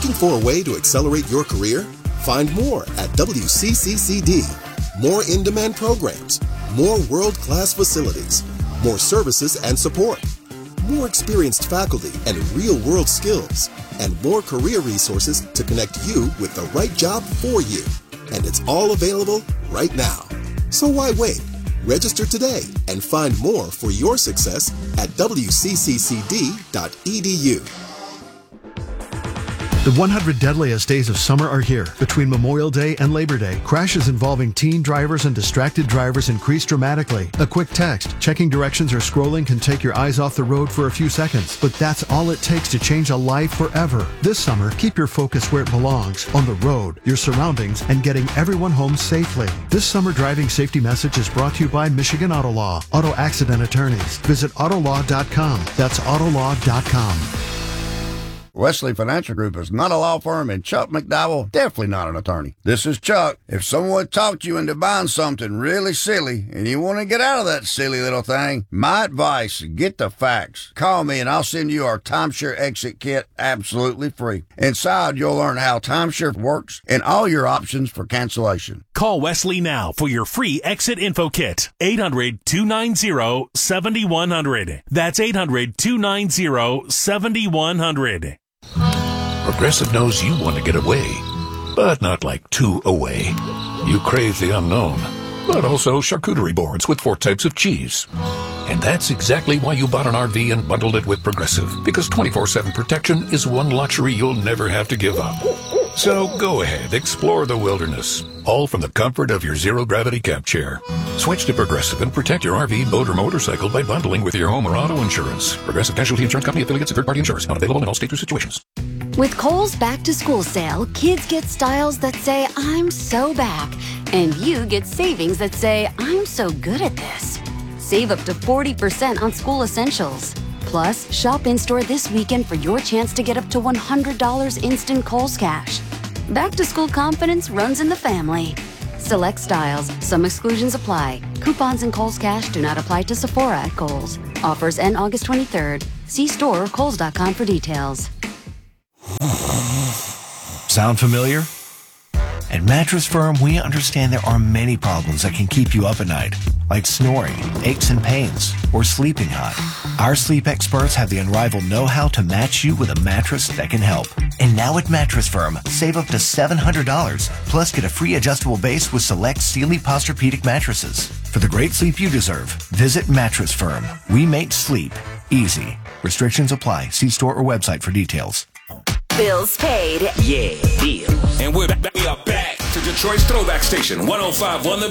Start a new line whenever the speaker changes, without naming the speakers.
Looking for a way to accelerate your career? Find more at WCCCD. More in-demand programs, more world-class facilities, more services and support, more experienced faculty and real-world skills, and more career resources to connect you with the right job for you. And it's all available right now. So why wait? Register today and find more for your success at wcccd.edu.
The 100 deadliest days of summer are here. Between Memorial Day and Labor Day, crashes involving teen drivers and distracted drivers increase dramatically. A quick text, checking directions, or scrolling can take your eyes off the road for a few seconds, but that's all it takes to change a life forever. This summer, keep your focus where it belongs, on the road, your surroundings, and getting everyone home safely. This summer driving safety message is brought to you by Michigan Auto Law, auto accident attorneys. Visit autolaw.com. That's autolaw.com.
Wesley Financial Group is not a law firm, and Chuck McDowell, definitely not an attorney. This is Chuck. If someone talked you into buying something really silly and you want to get out of that silly little thing, my advice, get the facts. Call me and I'll send you our timeshare exit kit absolutely free. Inside, you'll learn how timeshare works and all your options for cancellation.
Call Wesley now for your free exit info kit. 800-290-7100. That's 800-290-7100.
Progressive knows you want to get away, but not like too away. You crave the unknown, but also charcuterie boards with 4 types of cheese. And that's exactly why you bought an RV and bundled it with Progressive, because 24/7 protection is one luxury you'll never have to give up. So go ahead, explore the wilderness, all from the comfort of your zero-gravity camp chair. Switch to Progressive and protect your RV, boat, or motorcycle by bundling with your home or auto insurance. Progressive Casualty Insurance Company, affiliates, and third-party insurers. Not available in all states or situations.
With Kohl's back-to-school sale, kids get styles that say, I'm so back. And you get savings that say, I'm so good at this. Save up to 40% on school essentials. Plus, shop in-store this weekend for your chance to get up to $100 instant Kohl's cash. Back-to-school confidence runs in the family. Select styles. Some exclusions apply. Coupons and Kohl's cash do not apply to Sephora at Kohl's. Offers end August 23rd. See store or kohls.com for details.
Sound familiar? At Mattress Firm, we understand there are many problems that can keep you up at night, like snoring, aches and pains, or sleeping hot. Our sleep experts have the unrivaled know-how to match you with a mattress that can help. And now at Mattress Firm, save up to $700, plus get a free adjustable base with select Sealy Posturepedic mattresses. For the great sleep you deserve, visit Mattress Firm. We make sleep easy. Restrictions apply. See store or website for details.
Bills paid.
Yeah, deal. And we are back to Detroit's Throwback Station, 105.1 The